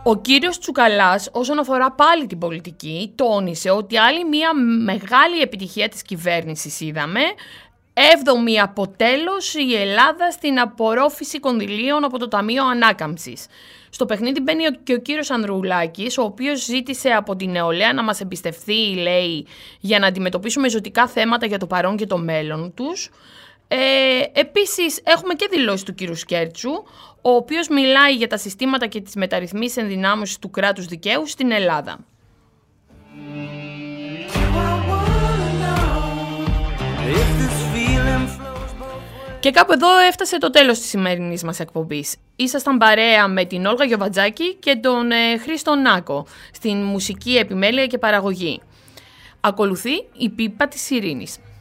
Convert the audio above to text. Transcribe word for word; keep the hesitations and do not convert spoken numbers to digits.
Ο κύριος Τσουκαλάς, όσον αφορά πάλι την πολιτική, τόνισε ότι άλλη μια μεγάλη επιτυχία της κυβέρνησης είδαμε, έβδομη αποτέλος η Ελλάδα στην απορρόφηση κονδυλίων από το Ταμείο Ανάκαμψης. Στο παιχνίδι μπαίνει και ο κύριος Ανδρουλάκης, ο οποίος ζήτησε από την νεολαία να μας εμπιστευτεί, λέει, για να αντιμετωπίσουμε ζωτικά θέματα για το παρόν και το μέλλον τους. Ε, επίσης έχουμε και δηλώσεις του κύριου Σκέρτσου, ο οποίος μιλάει για τα συστήματα και τις μεταρρυθμίσεις ενδυνάμωσης του κράτους δικαίου στην Ελλάδα. Και κάπου εδώ έφτασε το τέλος της σημερινής μας εκπομπής. Ήσασταν παρέα με την Όλγα Γιοβατζάκη και τον ε, Χρήστο Νάκο στην μουσική επιμέλεια και παραγωγή. Ακολουθεί η πίπα της ειρήνης.